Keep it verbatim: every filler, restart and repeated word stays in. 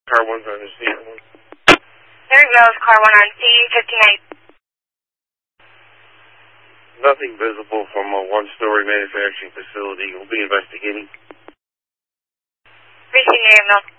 Car one's on the scene. There he goes, car one on C fifty-nine. Nothing visible from a one-story manufacturing facility. We'll be investigating. Receiving your email.